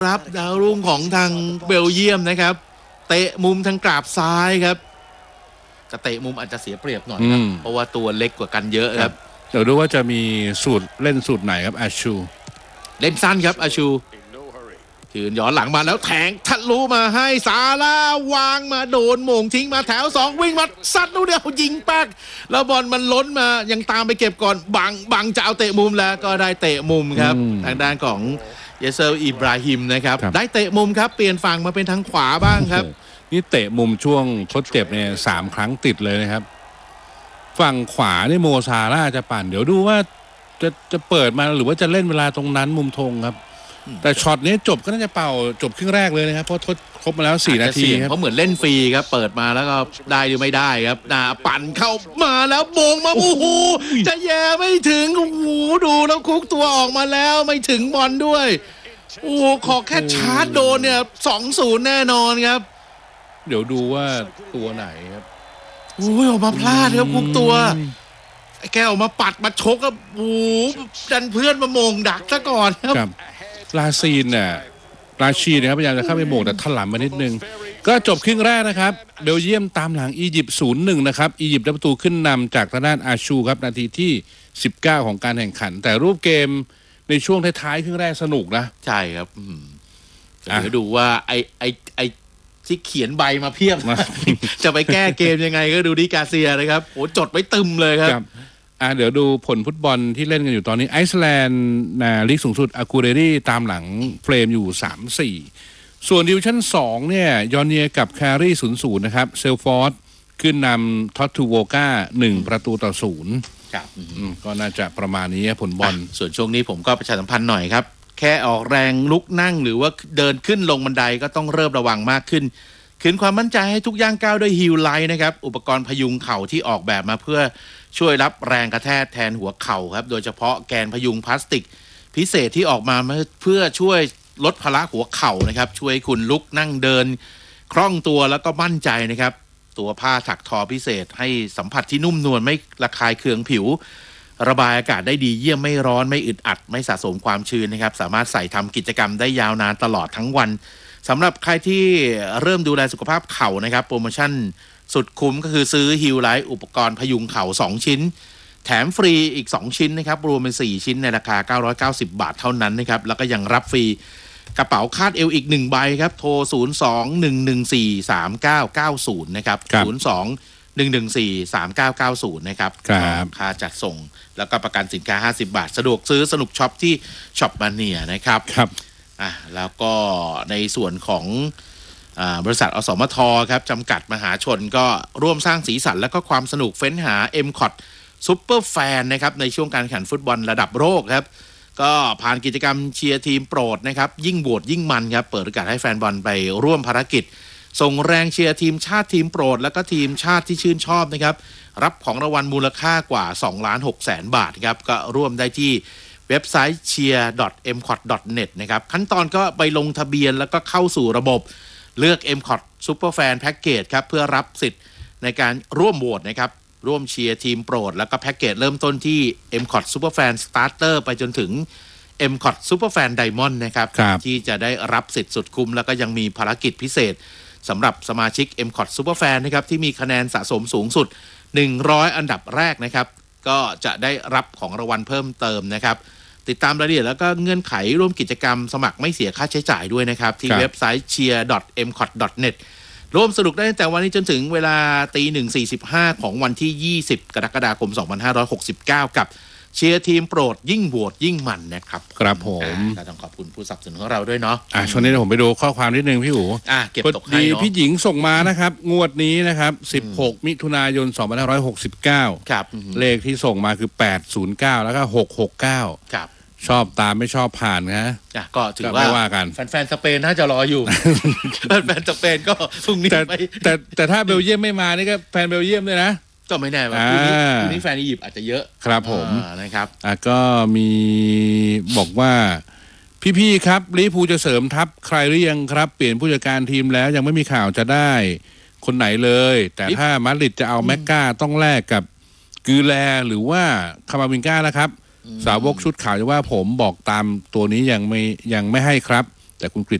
รับดาวรุ่งของทางเบลเยียมนะครับเตะมุมทางกราบซ้ายครับจะเตะมุมอาจจะเสียเปรียบหน่อยครับเพราะว่าตัวเล็กกว่ากันเยอะครับเดี๋ยวดูว่าจะมีสูตรเล่นสูตรไหนครับอาชูเล่นสั้นครับอาชูยืนย้อนหลังมาแล้วแทงทะลุมาให้ซาร่าวางมาโดนโมงทิ้งมาแถว2วิ่งมาซัดลูกเดียวยิงปักแล้วบอลมันล้นมายังตามไปเก็บก่อนบังจะเอาเตะมุมแล้วก็ได้เตะมุมครับทางด้านของเยเซอร์อิบราฮิมนะครับได้เตะมุมครับเปลี่ยนฝั่งมาเป็นทางขวาบ้างครับนี่เตะมุมช่วงทดเจ็บเนี่ย3 ครั้งติดเลยนะครับฝั่งขวานี่โมซาร่าจะปั่นเดี๋ยวดูว่าจะเปิดมาหรือว่าจะเล่นเวลาตรงนั้นมุมธงครับแต่ช็อตนี้จบก็น่าจะเป่าจบครึ่งแรกเลยนะครับเพราะทดครบมาแล้ว4 นาทีครับเพราะเหมือนเล่นฟรีครับเปิดมาแล้วก็ได้หรือไม่ได้ครับปั่นเข้ามาแล้วโมงมาโอ้โหจะแย่ไม่ถึงโอ้โหดูแล้วคุกตัวออกมาแล้วไม่ถึงบอลด้วยโอ้ขอแค่ชาร์จโดนเนี่ย 2-0 แน่นอนครับเดี๋ยวดูว่าตัวไหนครับโอ้ยออกมาพลาดครับคุกตัวแกออกมาปัดมาชกครับโอ้ดันเพื่อนมาโมงดักซะก่อนครับลาชีนนะครับพยายามจะเข้าไปโมงแต่ถลำมานิดนึงก็จบครึ่งแรกนะครับเบลเยียมตามหลังอียิปต์ 0-1 นะครับอียิปต์ได้ประตูขึ้นนำจากทางด้านอาชูครับนาทีที่19ของการแข่งขันแต่รูปเกมในช่วงท้ายๆครึ่งแรกสนุกนะใช่ครับเดี๋ยวดูว่าไอที่เขียนใบมาเพียบจะไปแก้เกมยังไงก็ดูดิกาเซียนะครับโหจดไว้ตึมเลยครับเดี๋ยวดูผลฟุตบอลที่เล่นกันอยู่ตอนนี้ไอซ์แลนด์ลีกสูงสุดอากูเรรี่ตามหลังเฟรมอยู่ 3-4 ส่วนดิวิชั่น2เนี่ยยอนเนียกับแครี่ 0-0 นะครับเซลฟอร์ดขึ้นนำท็อตทูโวกา1-0 ครับก็น่าจะประมาณนี้ผลบอลส่วนช่วงนี้ผมก็ประชาสัมพันธ์หน่อยครับแค่ออกแรงลุกนั่งหรือว่าเดินขึ้นลงบันไดก็ต้องเริ่มระวังมากขึ้นคืนความมั่นใจให้ทุกย่างก้าวด้วยฮิลไลท์นะครับอุปกรณ์พยุงเข่าที่ออกแบบมาเพื่อช่วยรับแรงกระแทกแทนหัวเข่าครับโดยเฉพาะแกนพยุงพลาสติกพิเศษที่ออกมาเพื่อช่วยลดภาระหัวเข่านะครับช่วยคุณลุกนั่งเดินคล่องตัวแล้วก็มั่นใจนะครับตัวผ้าถักทอพิเศษให้สัมผัสที่นุ่มนวลไม่ระคายเคืองผิวระบายอากาศได้ดีเยี่ยมไม่ร้อนไม่อึดอัดไม่สะสมความชื้นนะครับสามารถใส่ทำกิจกรรมได้ยาวนานตลอดทั้งวันสำหรับใครที่เริ่มดูแลสุขภาพเข่านะครับโปรโมชั่นสุดคุ้มก็คือซื้อฮิลไลท์อุปกรณ์พยุงเข่า2 ชิ้นแถมฟรีอีก2 ชิ้นนะครับรวมเป็น4 ชิ้นในราคา990 บาทเท่านั้นนะครับแล้วก็ยังรับฟรีกระเป๋าคาดเอวอีก1 ใบครับโทร 02-114-3990 นะครับ 02-114-3990 นะครับค่าจัดส่งแล้วก็ประกันสินค้า50 บาทสะดวกซื้อสนุกช็อปที่ช็อปมาเนียนะครับแล้วก็ในส่วนของบริษัทอสมทครับจำกัดมหาชนก็ร่วมสร้างสีสันและก็ความสนุกเฟ้นหา MCOT ซุปเปอร์แฟนนะครับในช่วงการแข่งฟุตบอลระดับโลกครับก็ผ่านกิจกรรมเชียร์ทีมโปรดนะครับยิ่งโหวตยิ่งมันครับเปิดโอกาสให้แฟนบอลไปร่วมภารกิจส่งแรงเชียร์ทีมชาติทีมโปรดและก็ทีมชาติที่ชื่นชอบนะครับรับของรางวัลมูลค่ากว่า 2,600,000 บาทครับก็ร่วมได้ที่เว็บไซต์ cheer.mcot.net นะครับขั้นตอนก็ไปลงทะเบียนแล้วก็เข้าสู่ระบบเลือก MCOT Superfan Package ครับเพื่อรับสิทธิ์ในการร่วมโหวตนะครับร่วมเชียร์ทีมโปรดแล้วก็แพ็กเกจเริ่มต้นที่ MCOT Superfan Starter ไปจนถึง MCOT Superfan Diamond นะครับที่จะได้รับสิทธิ์สุดคุ้มแล้วก็ยังมีภารกิจพิเศษสำหรับสมาชิก MCOT Superfan นะครับที่มีคะแนนสะสมสูงสุด100 อันดับแรกนะครับก็จะได้รับของรางวัลเพิ่มเติมนะครับติดตามรายละเอียดแล้วก็เงื่อนไขร่วมกิจกรรมสมัครไม่เสียค่าใช้จ่ายด้วยนะครับที่เว็บไซต์ cheer.mcot.net ร่วมสนุกได้ตั้งแต่วันนี้จนถึงเวลา 01:45 ของวันที่20 กรกฎาคม 2569 กับเชียร์ทีมโปรดยิ่งโหวตยิ่งมันนะครับครับผมก็ต้องขอบคุณผู้สนับสนุนของเราด้วยเนาะช่วงนี้ผมไปดูข้อความนิดนึงพี่อู๋เก็บตกให้เนาะพี่หญิงส่งมานะครับงวดนี้นะครับ16 มิถุนายน 2569 ครับเลขที่ส่งมาคือ809แล้วก็669 ครับชอบตามไม่ชอบผ่านนะก็ถือว่ากันแฟนสเปนน่าจะรออยู่แฟนสเปนก็พรุ่งนี้แต่ถ้าเบลเยียมไม่มานี่ก็แฟนเบลเยียมเลยนะก็ไม่แน่ว่าพรุ่งนี้แฟนอียิปต์อาจจะเยอะครับผมนะครับก็มีบอกว่าพี่ๆครับลิเวอร์พูลจะเสริมทัพใครหรือยังครับเปลี่ยนผู้จัดการทีมแล้วยังไม่มีข่าวจะได้คนไหนเลยแต่ถ้ามาดริดจะเอาแม็กกาต้องแลกกับกือแลหรือว่าคามาวิงก้านะครับสาวกชุดข่าวจะว่าผมบอกตามตัวนี้ยังไม่ให้ครับแต่คุณกฤษ